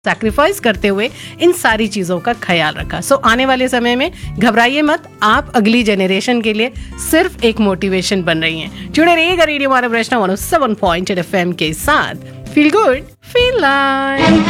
Sacrifice करते हुए इन सारी चीज़ों का ख्याल रखा। सो आने वाले समय में घबराइए मत, आप अगली जनरेशन के लिए सिर्फ एक मोटिवेशन बन रही हैं। जुड़े रहिएगा रेडियो मानव रचना 107.8 FM के साथ। Feel good feel like.